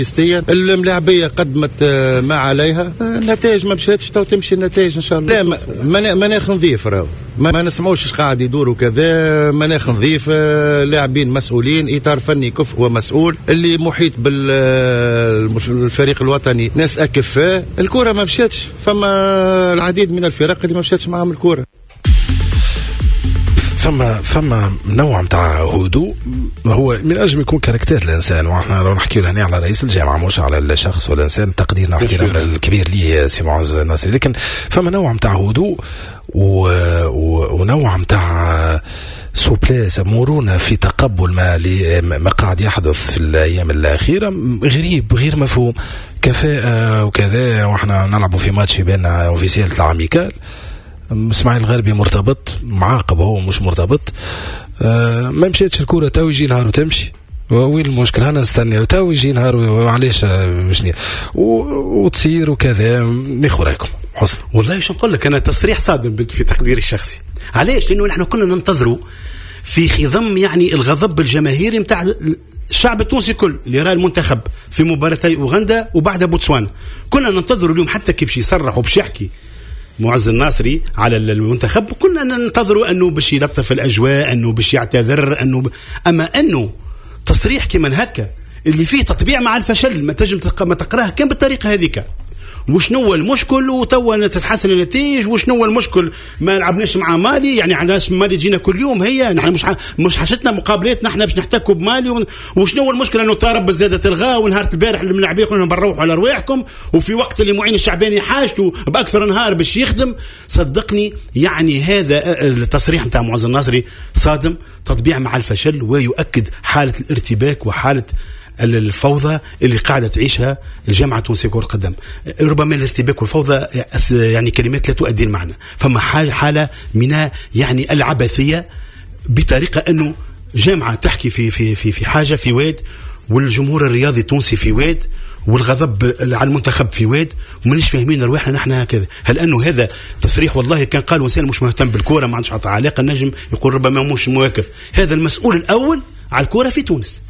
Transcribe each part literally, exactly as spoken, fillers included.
الملاعبيه قدمت ما عليها، النتائج ما مشاتش، تو تمشي النتائج ان شاء الله. لا مناخ نظيف راهو، ما نسمعوش اش قاعد يدوروا كذا. مناخ نظيف، لاعبين مسؤولين، اطار فني كفء ومسؤول، اللي محيط بالفريق الوطني ناس اكفاء. الكره ما مشاتش، فما العديد من الفرق اللي ما مشاتش معهم الكره. فما فما نوع متاع هدوء هو من اجل يكون كاركتير الانسان. واحنا لو نحكيو هنا على رئيس الجامعه مش على الشخص والانسان، تقديرنا واحترامنا الكبير ليه سي معز الناصري، لكن فما نوع متاع هدوء و... و... ونوع متاع سوبليس، مرونة في تقبل ما ل... ما قاعد يحدث في الأيام الأخيرة، غريب غير مفهوم. كفاءة وكذا، واحنا نلعبوا في ماتش بين اوفيسيال العميكال، اسماعيل الغربي مرتبط معاقب، هو مش مرتبط. آه ما مشيتش الكورة، تو يجي نهار وتمشي، وين المشكلة؟ أنا نستنى تو يجي نهار، وعليش شنو وتصير وكذا. ناخذ رايكم حسن. والله شو نقول لك، أنا تصريح صادم في تقديري الشخصي. علاش؟ لأنه نحن كنا ننتظروا في خضم يعني الغضب الجماهيري متاع الشعب التونسي كل اللي رأى المنتخب في مباراتي أوغندا وبعدها بوتسوانا. كنا ننتظروا اليوم حتى كي باش يصرح وباش يحكي معز الناصري على المنتخب، كنا ننتظروا أنه باش يلطف الأجواء، أنه باش يعتذر، أنه ب... أما أنه تصريح كمان هكا اللي فيه تطبيع مع الفشل، ما تجم ما تقراه كان بالطريقة هذيك. وشنو المشكل؟ وتوا تتحسن النتائج. وشنو المشكل؟ ما لعبناش مع مالي، يعني علاش مالي جينا كل يوم؟ هي نحن مش ح... مش حشتنا مقابلاتنا احنا باش نحتكوا بمالي. و... وشنو المشكله انه طارب زاده تلغاه، ونهار البارح الملاعبين قلنا بنروحوا على رواحكم، وفي وقت اللي معين الشعباني حاجته باكثر نهار باش يخدم. صدقني يعني هذا التصريح نتاع معز الناصري صادم، تطبيع مع الفشل، ويؤكد حاله الارتباك وحاله الفوضى اللي قاعدة تعيشها الجامعة التونسية كرة القدم. ربما الارتباك والفوضى يعني كلمات لا تؤدي المعنى. فما حالة من يعني العبثية، بطريقة أنه جامعة تحكي في في في في حاجة في واد، والجمهور الرياضي التونسي في واد، والغضب على المنتخب في واد، ومانيش فاهمين رواحنا نحن هكذا. هل أنه هذا تصريح؟ والله كان قال إنسان مش مهتم بالكرة ما عندش حتى علاقة، النجم يقول ربما مش مواكب. هذا المسؤول الأول على الكرة في تونس.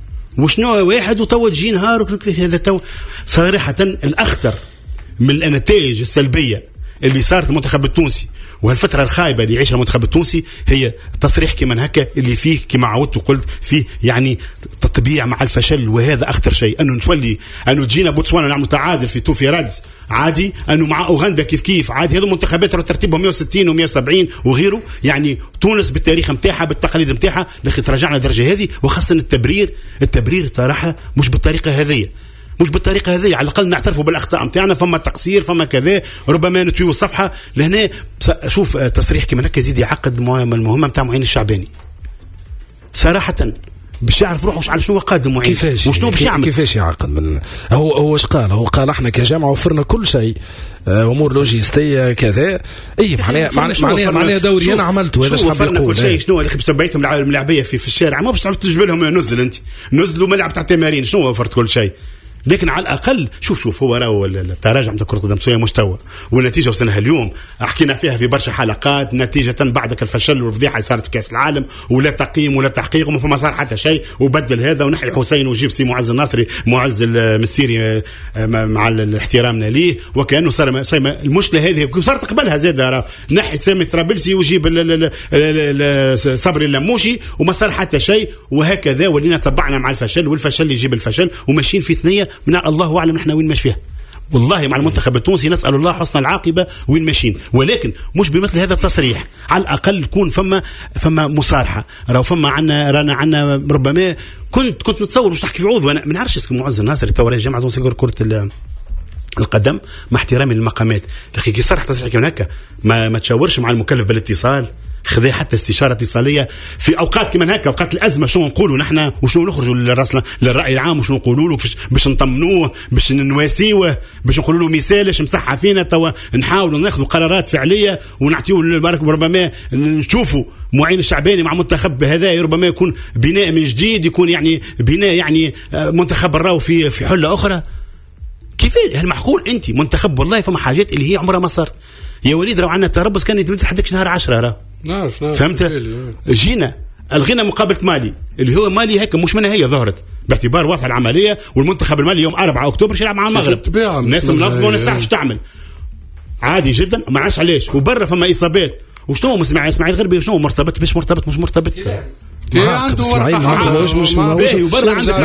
وشنو واحد وتو تجي نهار هذا تو صراحة الأخطر من النتائج السلبية اللي صارت المنتخب التونسي وهالفترة الخايبة اللي يعيشها المنتخب التونسي، هي تصريح كمان هكا اللي فيه كما عودت وقلت فيه يعني تطبيع مع الفشل. وهذا أخطر شيء، أنه نتولي أنه تجينا بوتسوانا نعمل تعادل في توفي رادز عادي، أنه مع أوغندا كيف كيف عادي. هذا منتخبات ترتيبهم مئة وستين ومئة وسبعين وغيره، يعني تونس بالتاريخ متاعها بالتقاليد متاعها، لكن ترجعنا درجة هذه. وخاصة التبرير التبرير صراحة مش بالطريقة هذه، مش بالطريقة هذه. على الأقل نعترفوا بالأخطاء متاعنا، فما تقصير فما كذا، ربما نتويو الصفحة لهنا. شوف تصريح كمان هكا يزيد يعقد المهمة متاع معين الشعباني صراحة، باش يعرف روحه على شنو قادم معين وشنو باش يعمل. كيفاش يعقد من هو هو ايش قال؟ هو قال احنا كجامعة وفرنا كل شيء، امور لوجستيه كذا. اي معناها معناها معناها دوري انا عملته هذا. شحال يقول شيء شنو اللي بتبعيتهم الملاعبيه في, في الشارع؟ ما باش تجيب لهم نزل انت نزلوا ملعب تاع تمارين، شنو وفرت كل شيء. لكن على الأقل شوف شوف هو راهو التراجع نتاع كرة القدم شوية مستوى، والنتيجة وصلنا اليوم حكينا فيها في برشا حلقات، نتيجة بعد الفشل والفضيحة اللي صارت في كأس العالم، ولا تقييم ولا تحقيق وما فما صار حتى شيء. وبدل هذا ونحي حسين وجيب سي معز الناصري معز المستيري مع احترامنا ليه، وكأنه صار المشكلة هذه صارت قبلها زاد نحي سامي طرابلسي وجيب صبري اللموشي وما صار حتى شيء. وهكذا ولينا طبعنا مع الفشل، والفشل يجيب الفشل، وماشيين في ثنية من الله أعلم نحن وين ماشي فيها. والله مع المنتخب التونسي نسأل الله حسن العاقبة وين ماشيين، ولكن مش بمثل هذا التصريح. على الأقل يكون فما فما مصارحة، راهو فما عنا رانا عنا ربما كنت كنت نتصور مش نحكي في عوض، وانا ما نعرفش اسم معز الناصري تو رئيس جامعة تونس كرة القدم مع احترامي للمقامات، لكن كي صرح تصريح كمان هكا ما ما تشاورش مع المكلف بالاتصال، خذ حتى استشارة اتصالية في أوقات كمان هكا، أوقات الأزمة شنو نقولوا نحن وشنو نخرجوا للرأس للرأي العام وشنو نقولوا له باش نطمنوه باش نواسيوه باش نقولوا له مثالش مسحة فينا توا نحاولوا ناخذوا قرارات فعلية ونعطيوه ربما نشوفوا معين الشعباني مع منتخب هذا ربما يكون بناء من جديد، يكون يعني بناء يعني منتخب الراو في في حلة أخرى. كيف هل معقول أنت منتخب؟ والله فما حاجات اللي هي عمرها ما صارت يا وليد. راهو عندنا تربص كان يتمد حدكش نهار عشرة راه نعرف نعرف فهمت. جينا الغينا مقابله مالي اللي هو مالي هيك مش منها هي ظهرت باعتبار واضحه العمليه، والمنتخب المالي يوم أربعة أكتوبر يلعب مع المغرب، الناس منظمه وما تعرفش تعمل عادي جدا ما عادش علاش. وبرا فما اصابات وشنو مسمع اسماعيل غربي شنو مرتبط مش مرتبط مش مرتبط عنده ورقه مش مش وبرا عندك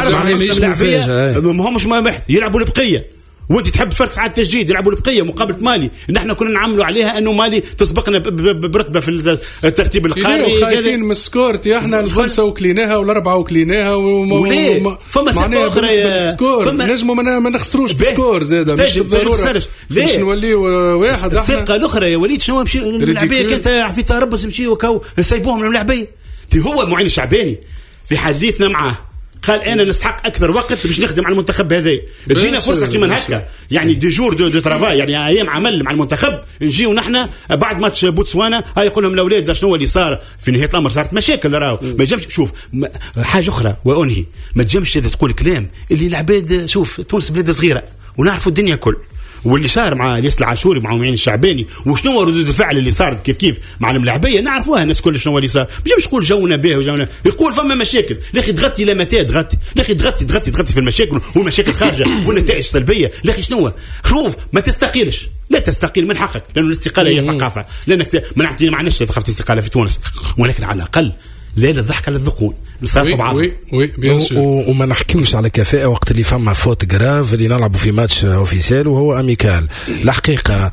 ما همش ما يلعبوا البقيه، وانت تحب فرق ساعات تجديد يلعبوا البقيه مقابله مالي اللي احنا كنا نعملوا عليها انه مالي تسبقنا برتبه في الترتيب القاري. خايفين من السكور احنا الخمسه وكليناها والاربعه وكليناها وليه فما ثقه اخرى نجموا ما نخسروش بسكور زاده مش بالضروره باش نوليو واحد. الثقه الاخرى يا وليد شنو مشي اللاعبيه كانت في تربص مشيو وكو سايبوهم اللاعبيه. هو معين الشعباني في حديثنا معه قال انا نستحق اكثر وقت باش نخدم على المنتخب هذا، تجينا فرصه كيما هكا يعني دي جور دو, دو ترافاي يعني ايام عمل مع المنتخب نجيو نحن بعد ماتش بوتسوانا هاي يقول لهم الاولاد شنو اللي صار في نهايه الامر صارت مشاكل راهو ما جمش. شوف حاجه اخرى وانهي ما تجمش اذا تقول كلام اللي العباد شوف تونس بلاد صغيره ونعرفوا الدنيا كل واللي صار مع الياس العاشوري مع معين الشعباني وشنو هو ردود الفعل اللي صارت كيف كيف مع الملاعبيه نعرفوها الناس كل شنو اللي صار. مش يقول جونا به وجونا يقول فما مشاكل يا اخي تغطي لا متى تغطي يا اخي تغطي تغطي تغطي في المشاكل والمشاكل خارجه والنتائج سلبيه يا اخي شنو شوف ما تستقيلش لا تستقيل من حقك لأن الاستقالة هي ثقافة لأنك منعتي معناش ثقافة الاستقالة في تونس ولكن على الأقل لا الضحك على الذقون وي وي وي بيان سور. وما نحكيوش على كفاءة وقت اللي فما فوت جراف اللي نلعبوا في ماتش اوفيسيال وهو اميكال. الحقيقة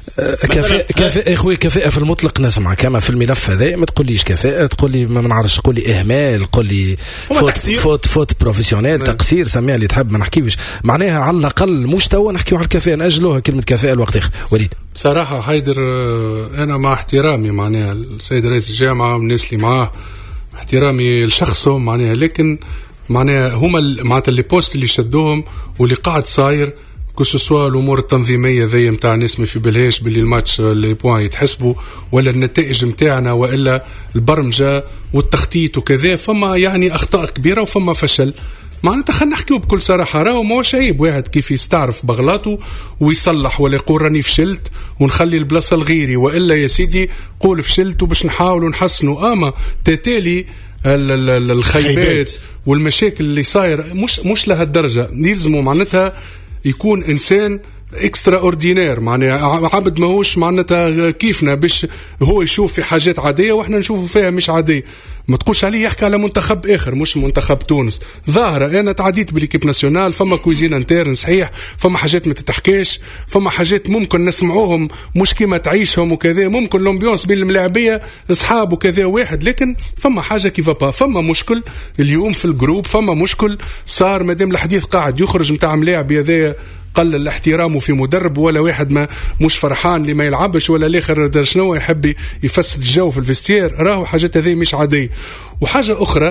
كفاءة كفاءة اخوي كفاءة في المطلق نسمع كما في الملف هذا ما تقوليش كفاءة تقول لي ما نعرفش تقول لي اهمال تقول لي فوت فوت فوت بروفيسيونيل تقصير سميها اللي تحب ما نحكيوش معناها على الاقل مستوى نحكيو على الكفاءة نأجلوها كلمة كفاءة الوقت اخر. وليد بصراحة حيدر انا مع احترامي معناها السيد رئيس الجامعة والناس اللي معاه احترامي لشخصه معناها لكن معناها هما معناتها اللي بوست اللي شدوهم واللي قاعد صاير كسوسوا الامور التنظيميه ذي نتاع ناس ما في بالهاش باللي الماتش اللي بوان يتحسبوا ولا النتائج نتاعنا والا البرمجه والتخطيط وكذا فما يعني اخطاء كبيره وفما فشل معناتها خلينا نحكيو بكل صراحه راهو ماهوش عيب واحد كيف يستعرف بغلاطه ويصلح ولا يقول راني فشلت ونخلي البلاصه لغيري والا يا سيدي قول فشلت وباش نحاولوا نحسنوا اما تتالي الخيبات والمشاكل اللي صاير مش مش لهالدرجه يلزموا معناتها يكون انسان اكسترا اوردينير معناها عبد ماهوش معناتها كيفنا باش هو يشوف في حاجات عاديه واحنا نشوفوا فيها مش عاديه. ما تقولش عليه يحكي على منتخب اخر مش منتخب تونس ظاهره انا تعديت بالكيب ناسيونال فما كويزين انترن صحيح فما حاجات ما تتحكيش فما حاجات ممكن نسمعوهم مش كيما تعيشهم وكذا ممكن الامبيونس بين الملاعبيه اصحاب وكذا واحد لكن فما حاجه كيف با فما مشكل اليوم في الجروب فما مشكل صار مادام الحديث قاعد يخرج نتاع ملاعب هذايا قلل احترامه في مدرب ولا واحد ما مش فرحان اللي ما يلعبش ولا الاخر شنو يحب يفسد الجو في الفستير راهو حاجات هذه مش عاديه. وحاجه اخرى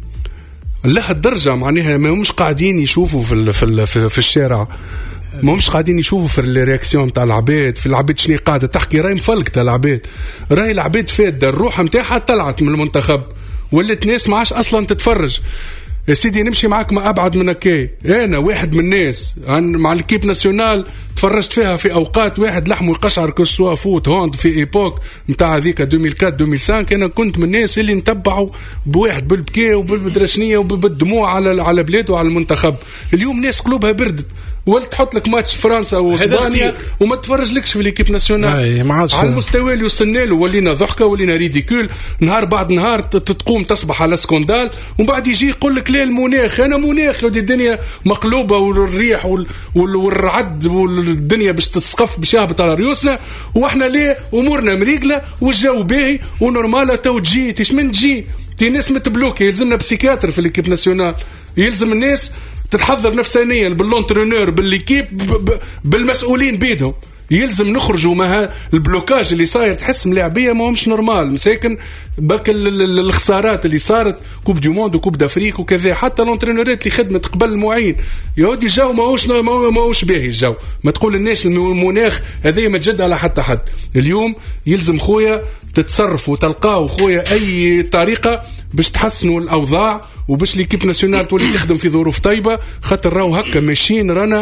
لها الدرجه معناها ما همش قاعدين يشوفوا في في في, في الشارع ما همش قاعدين يشوفوا في الرياكسيون تاع العباد في العباد شنو قاعده تحكي راهي مفلقه العباد راهي العباد فاده الروح نتاعها طلعت من المنتخب ولات ناس ما عادش اصلا تتفرج يا سيدي نمشي معك ما أبعد من هكايا أنا واحد من الناس مع الكيب ناسيونال تفرجت فيها في أوقات واحد لحمه يقشعر كسوا فوت هوند في إيبوك متاع ذيك ألفين وأربعة ألفين وخمسة أنا كنت من الناس اللي نتبعوا بواحد بالبكاء وبالمدرشنية وبالدموع على على بلاده وعلى المنتخب. اليوم ناس قلوبها بردت ولا تحط لك ماتش فرنسا واسبانيا وما تفرج لكش في ليكيب ناسيونال على المستوى اللي وصلنا له ولينا ضحكه ولينا ريديكول نهار بعد نهار تقوم تصبح على سكوندال ومن بعد يجي يقول لك لا المناخ انا مناخ ودي الدنيا مقلوبه والريح وال... وال... والرعد والدنيا باش تسقف باش يهبط على ريوسنا واحنا ليه امورنا مريقله والجو باهي ونورماله تو تجي تيش من تجي تي ناس متبلوكي يلزمنا بسيكاتر في ليكيب ناسيونال يلزم الناس تتحضر نفسيا باللونترونور بالليكيب بالمسؤولين بيدهم يلزم نخرجوا مع البلوكاج اللي صاير تحس ملاعبيه ما همش نورمال مساكن باك الخسارات اللي صارت كوب دي موند وكوب دافريك وكذا حتى لونترينورات اللي خدمت قبل المعين يا ودي الجو ماهوش ماهوش باهي الجو ما تقول الناس المناخ هذه ما تجد على حتى حد. اليوم يلزم خويا تتصرف وتلقاو خويا اي طريقه باش تحسنوا الاوضاع وباش ليكيب ناسيونال تولي تخدم في ظروف طيبه خاطر راهو هكا ماشيين رانا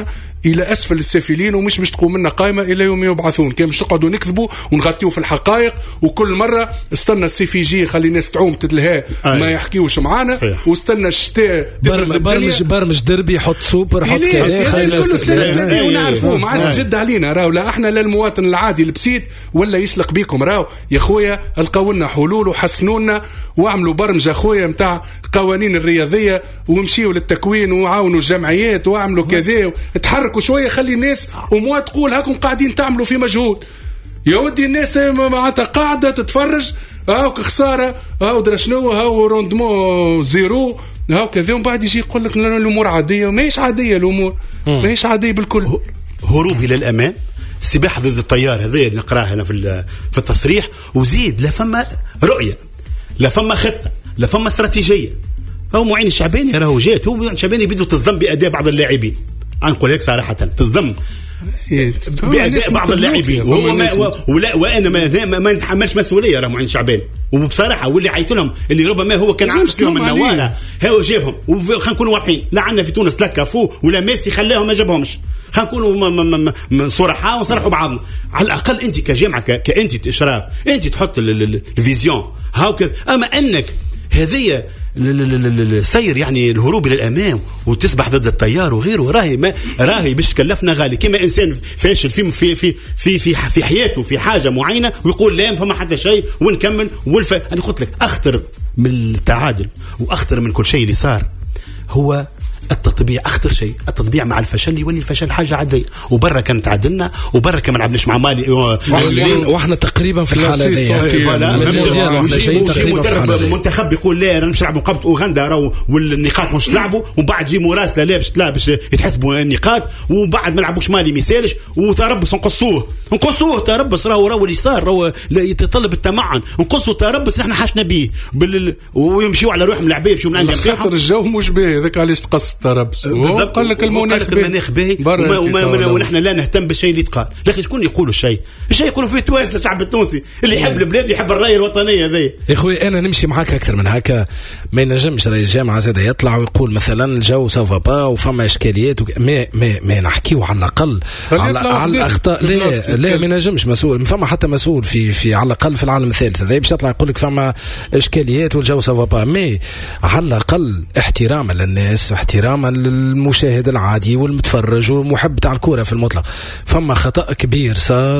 الى اسفل السافلين ومش مش تقوم لنا قائمه الى يوم يبعثون. كان مش نقعدوا نكذبوا ونغطيوا في الحقائق وكل مره استنى السيف يجي خلي الناس تعوم تتلهى ما يحكيوش معانا واستنى الشتاء برمج برمج دربي حط سوبر حط كذا خلي الناس ونعرفوه ما عادش جد علينا راهو لا احنا لا المواطن العادي البسيط ولا يسلق بيكم راهو يا خويا القوا لنا حلول وحسنوا لنا واعملوا برمجه خويا نتاع قوانين الرياضيه ومشيوا للتكوين وعاونوا الجمعيات واعملوا كذا تحركوا شويه خلي الناس وموا تقول هاكم قاعدين تعملوا في مجهود يا ودي الناس معناتها قاعده تتفرج هاو خساره هاو درا شنو هاو روندمون زيرو هاو كذا ومن بعد يجي يقول لك الامور عاديه ماهيش عاديه الامور ماهيش عاديه بالكل. هروب الى الامام سباحه ضد التيار هذا نقراه هنا في في التصريح وزيد لا فما رؤيه لا فما خطه لا فما استراتيجيه. هو معين الشعباني راهو جات هو الشعباني بده تصدم باداء بعض اللاعبين نقول هيك صراحه تصدم بأداء بعض اللاعبين وهو ما ولا وانا ما, ما نتحملش مسؤوليه راه معين شعبان وبصراحه واللي عيط لهم اللي ربما هو كان عارف فيهم النواره هو جابهم وخلينا نكونوا واضحين لا عندنا في تونس لا كافو ولا ميسي خلاهم ما جابهمش خلينا نكونوا صراحه ونصرحوا بعضنا على الاقل انت كجامعه كانت اشراف انت تحط الفيزيون هاكذا اما انك هذه السير يعني الهروب الى الامام وتسبح ضد التيار وغيره راهي ما راهي باش تكلفنا غالي كما انسان فاشل في في في في في, في حياته في حاجه معينه ويقول لا فما حتى شيء ونكمل والف انا قلت لك اخطر من التعادل واخطر من كل شيء اللي صار هو التطبيع اخطر شيء التطبيع مع الفشل يولي الفشل حاجه عاديه وبرا كان تعادلنا وبرا كان ما لعبناش مع مالي واحنا تقريبا في الحاله هذه مدرب منتخب يقول لا انا مش نلعب مقابله اوغندا راهو والنقاط مش تلعبوا ومن بعد يجي مراسله لا باش تلعب باش يتحسبوا النقاط وبعد ما لعبوش مالي ما يسالش وتربص نقصوه نقصوه تربص راهو راهو اللي صار راهو يتطلب التمعن نقصوا تربص احنا حاشنا به ويمشيوا على روحهم لاعبين يمشيوا من عندهم خاطر الجو مش به هذاك علاش تقص تربص قال لك المناخ باهي ونحن لا نهتم بالشيء اللي يتقال لكن شكون يقولوا الشيء الشيء يقولوا فيه توانسه الشعب التونسي اللي يحب البلاد يحب الرايه الوطنيه هذه يا اخوي انا نمشي معاك اكثر من هكا ما ينجمش رئيس الجامعه زاد يطلع ويقول مثلا الجو سوف با وفما اشكاليات وك... ما ما ما نحكيو على الاقل على, على الاخطاء لا لا ما ينجمش مسؤول فما حتى مسؤول في في على الاقل في العالم الثالث هذا باش يطلع يقول لك فما اشكاليات والجو سوف با مي على الاقل احتراما للناس احتراما للمشاهد العادي والمتفرج والمحب تاع الكوره في المطلق فما خطأ كبير صار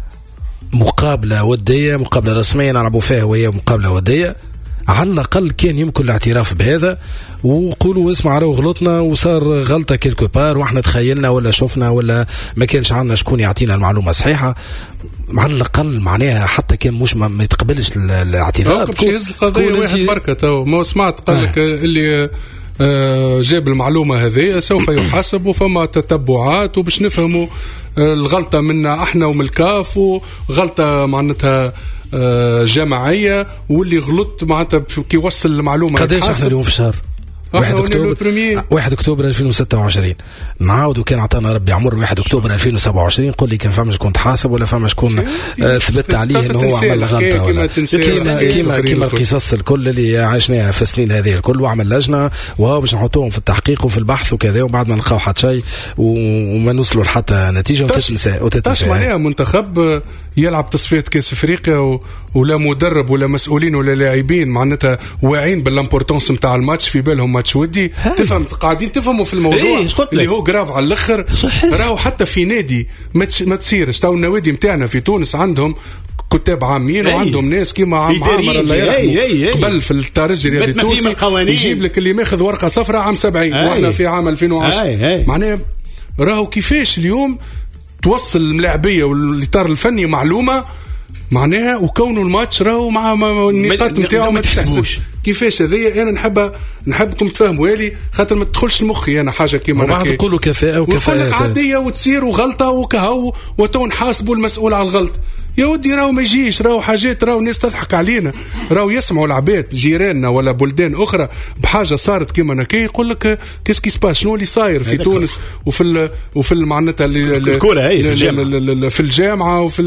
مقابله وديه مقابله رسميه نلعبوا فيها وهي مقابله وديه على الأقل كان يمكن الاعتراف بهذا وقولوا اسمع راهو غلطنا وصار غلطة كيلكو بار واحنا تخيلنا ولا شفنا ولا ما كانش عندنا شكون يعطينا المعلومة صحيحة على الأقل معناها حتى كان مش ما يتقبلش الاعتذار تكون يهز القضية واحد بركة تو ما سمعت قال لك آه. اللي آه جاب المعلومة هذه سوف يحاسب وفما تتبعات وباش نفهموا آه الغلطة منا احنا ومن الكاف وغلطة معناتها آه جماعية واللي غلط معناتها كي يوصل المعلومة قداش احنا اليوم في الشهر واحد أكتوبر واحد أكتوبر ألفين وستة وعشرين نعاود وكان عطانا ربي عمر واحد أكتوبر ألفين وسبعة وعشرين قل لي كان فما شكون تحاسب ولا فما شكون ثبت عليه إنه هو عمل غلطة ولا كيما كيما كيما القصص الكل اللي عشناها في السنين هذه الكل وعمل لجنة وهو باش نحطوهم في التحقيق وفي البحث وكذا وبعد ما نلقاو حتى شيء وما نوصلوا لحتى نتيجة وتتنسى وتتنسى معناها منتخب يلعب تصفية كأس أفريقيا ولا مدرب ولا مسؤولين ولا لاعبين معناتها واعين بالامبورتانس نتاع الماتش في بالهم ماتش ودي تفهم قاعدين تفهموا في الموضوع إيه اللي هو جراف على الاخر راهو حتى في نادي ما تصيرش تاو النوادي نتاعنا في تونس عندهم كتاب عامين أي. وعندهم ناس كيما عام عامر الله يرحمه قبل في الترجي الرياضي التونسي يجيب لك اللي ماخذ ورقه صفراء عام سبعين واحنا في عام ألفين وعشرة معناها راهو كيفاش اليوم توصل الملاعبيه والاطار الفني معلومه معناها وكونوا الماتش راهو مع النقاط نتاعو ما تحسبوش كيفاش هذيا انا نحب نحبكم تفهموا لي خاطر ما تدخلش مخي انا حاجه كيما بعض يقولوا كفاءه وكفاءه عاديه وتصير وغلطه وكهو وتو نحاسبوا المسؤول على الغلط يا ودي راهو ما يجيش، راهو حاجات، راهو الناس تضحك علينا، راهو يسمعوا العباد جيراننا ولا بلدان اخرى بحاجه صارت كيما نكي يقول لك كيس كي سباس، شنو اللي صاير في تونس وفي ال وفي معناتها الكره هي في الجامعه في الجامعه وفي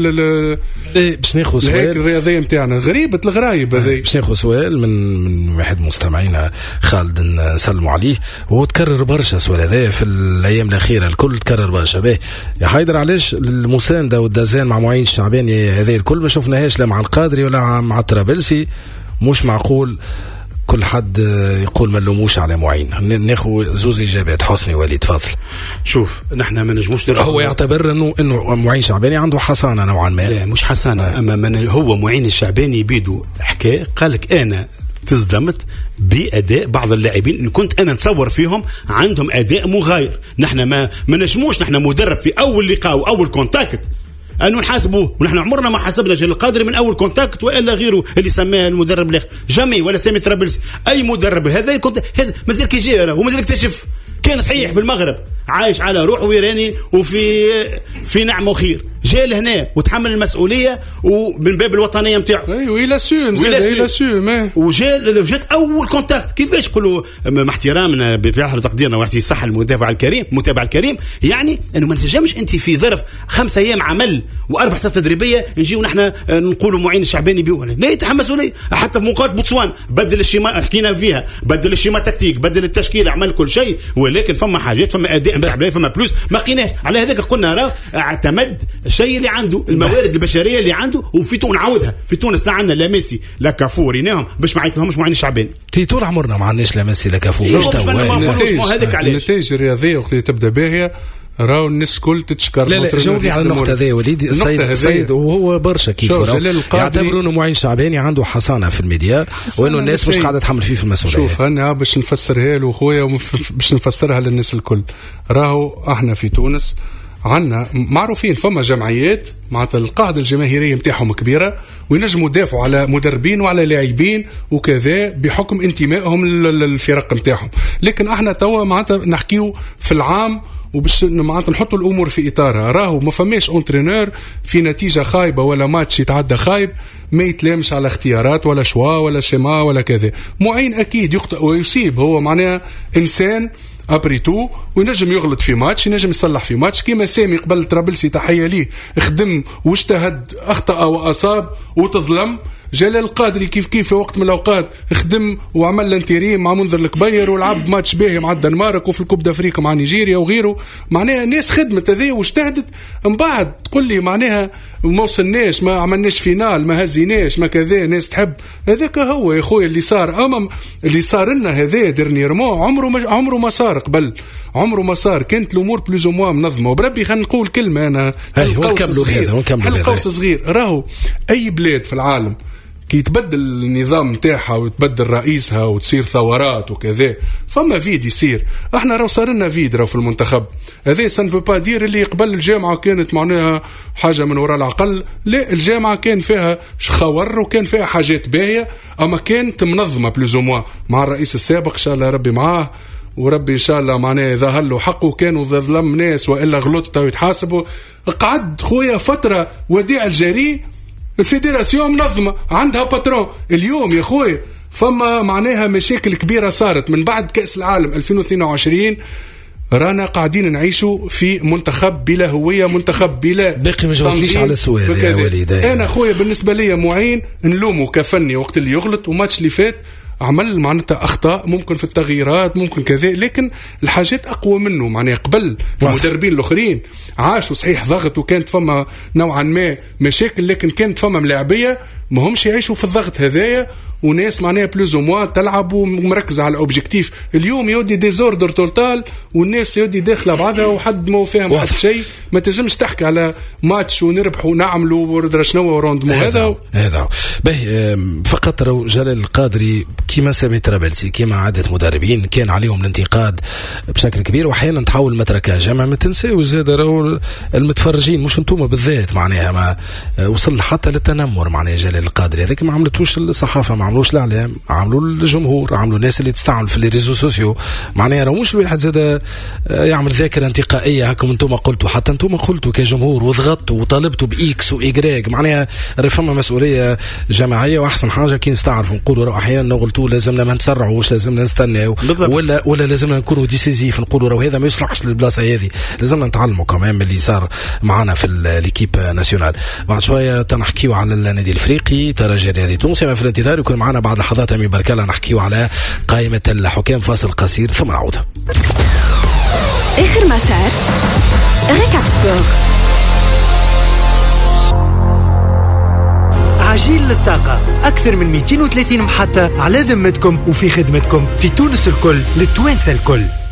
باش ناخذ سؤال الرياضيه نتاعنا غريبه الغرايب هذه. باش ناخذ سؤال من من واحد مستمعينا خالد نسلموا عليه، وهو تكرر برشا السؤال هذا في الايام الاخيره، الكل تكرر برشا. باهي يا حيدر، علاش المسانده والدزان مع معين الشعباني هذه الكل ما شفناهاش لا مع القادري ولا مع الطرابلسي؟ مش معقول كل حد يقول ما نلوموش على معين. ناخذ زوز اجابات. حسني وليد تفضل. شوف نحن ما نجموش هو يعتبر انه انه معين شعباني عنده حصانه نوعا ما. لا مش حصانه آه. اما من هو معين الشعباني بيدو حكى قالك انا تصدمت باداء بعض اللاعبين ان كنت انا نتصور فيهم عندهم اداء مغاير. نحن ما ما نجموش نحن مدرب في اول لقاء واول كونتاكت انه نحاسبوه، ونحن عمرنا ما حاسبنا جلال القادري من اول كونتاكت والا غيره اللي سماه المدرب الاخر جميع ولا سامي طرابلسي. اي مدرب هذا كنت هذا مازال كيجي ومازال يكتشف. كان صحيح في المغرب عايش على روح ويراني وفي في نعمه وخير، جاء لهنا وتحمل المسؤوليه ومن باب الوطنيه نتاعو. ايوه الى سوم زاد الى سوم وجاء جات اول كونتاكت. كيفاش نقولوا مع احترامنا بحر تقديرنا واحد صح المدافع الكريم المتابع الكريم، يعني انه ما نجمش انت في ظرف خمسة ايام عمل واربع سنوات تدريبيه نجيو نحن نقولوا معين الشعباني بيه. لا يتحمل مسؤوليه. حتى في مقابله بوتسوان بدل الشيما حكينا فيها، بدل الشيما تكتيك، بدل التشكيل، عمل كل شيء، ولكن فما حاجات فما اداء نتاع فما بلوس ما لقيناش. على هذاك قلنا راه اعتمد الشيء اللي عنده، الموارد البشريه اللي عنده. وفي تونس نعاودها، في تونس لا عندنا لا ميسي لا كافو ريناهم باش ما عيطلهمش معين الشعباني. تي طول عمرنا ما عندناش لا ميسي لا كافو. مش هذاك علاش النتائج الرياضيه وقت تبدا باهيه راهو الناس كل تتشكر. لا لا جاوبني على النقطة هذه وليد. السيد السيد وهو برشا كيف يعتبروا انه معين شعباني عنده حصانة في الميديا وانه الناس مش قاعدة تحمل فيه في المسؤولية. شوف انا باش نفسرها له خويا باش نفسرها للناس الكل. راهو احنا في تونس عنا معروفين فما جمعيات معناتها القاعدة الجماهيرية نتاعهم كبيرة وينجموا يدافعوا على مدربين وعلى لاعبين وكذا بحكم انتمائهم للفرق نتاعهم. لكن احنا توا معناتها نحكيو في العام وباش معناتها نحطوا الامور في اطارها. راهو ما فماش اونترينور في نتيجه خايبه ولا ماتش يتعدى خايب ما يتلامش على اختيارات ولا شوا ولا شما ولا كذا. معين اكيد يخطئ ويصيب، هو معناها انسان ابريتو وينجم يغلط في ماتش، ينجم يصلح في ماتش. كيما سامي قبل طرابلسي تحيه ليه خدم واجتهد اخطا واصاب وتظلم. جلال القادري كيف كيف في وقت من الأوقات خدم وعمل لانتيريم مع منذر الكبير ولعب ماتش باهي مع الدنمارك وفي الكوب دافريقيا مع نيجيريا وغيره. معناها ناس خدمت هذه واجتهدت. من بعد تقول لي معناها ما وصلناش، ما عملناش فينال، ما هزيناش، ما كذا. ناس تحب هذاك هو يا خويا اللي صار. أمام اللي صار لنا هذا درنيرمون عمره ما عمره ما صار قبل، عمره ما صار. كانت الأمور بلوز موا منظمة. وبربي خلينا نقول كلمة أنا القوس صغير القوس صغير. راهو أي بلاد في العالم كي يتبدل النظام نتاعها ويتبدل رئيسها وتصير ثورات وكذا فما فيد يصير. احنا راهو صار لنا فيد راهو في المنتخب هذا. سان فو با دير اللي قبل الجامعه كانت معناها حاجه من وراء العقل. لا الجامعه كان فيها خور وكان فيها حاجات باهيه اما كانت منظمه بلوز موا مع الرئيس السابق ان شاء الله ربي معاه وربي ان شاء الله معناه ظهر له حقه. كانوا ظلم ناس والا غلطوا ويتحاسبوا. قعد خويا فتره وديع الجري الفيدراسيون منظمة عندها باترون. اليوم يا خويا فما معناها مشاكل كبيرة صارت من بعد كأس العالم ألفين واثنين وعشرين. رانا قاعدين نعيشوا في منتخب بلا هوية، منتخب بلا باقي ما جاوبنيش على السؤال يا وليد. أنا خويا بالنسبة لي معين نلومه كفني وقت اللي يغلط وماتش اللي فات عمل معناتها أخطاء ممكن في التغييرات ممكن كذا، لكن الحاجات أقوى منه. معناها قبل المدربين الآخرين عاشوا صحيح ضغط وكانت فما نوعا ما مشاكل لكن كانت فما ملاعبية ما همش يعيشوا في الضغط هذايا وناس معناها بلوز وموا تلعب ومركزة على الأوبجيكتيف. اليوم يودي ديزوردر تولتال والناس يودي داخلة بعضها وحد ما فاهم حد شيء. ما تجمش تحكي على ماتش ونربح ونعملوا وردر شنو وروندمو هذا هذا به. فقط لو جلال القادري كيما سامي طرابلسي كيما عدة مدربين كان عليهم الانتقاد بشكل كبير واحيانا تحول متركة جامعة. ما تنساو زاد راهو المتفرجين مش انتم بالذات معناها ما وصل حتى للتنمر معناها جلال القادري هذاك ما عملتوش الصحافة ما عملوش الاعلام عملوا الجمهور عملوا الناس اللي تستعمل في الريزو سوسيو. معناها راه مش الواحد زاد يعمل ذاكرة انتقائية هكم انتم قلتوا حتى انتم انتم قلتوا كجمهور وضغطتوا وطالبتوا باكس وايجريك، معناها فما مسؤوليه جماعيه، واحسن حاجه كي نستعرفوا نقولوا احيانا قلتوا لازمنا ما نسرعوش، لازمنا نستناو، ولا ولا لازمنا نكونوا ديسيزيف نقولوا راه هذا ما يصلحش للبلاصه هذه، لازمنا نتعلموا كمان من اللي صار معنا في ليكيب ناسيونال. بعد شويه تنحكيوا على النادي الافريقي ترجي الرياضي التونسي. في الانتظار يكون معنا بعد لحظات امين بركاله نحكيوا على قائمه الحكام. فاصل قصير ثم نعود. اخر مسار ريكاب سبور. عجيل للطاقة، أكثر من مئتين وثلاثين محطة على ذمتكم وفي خدمتكم في تونس الكل للتوانسة الكل.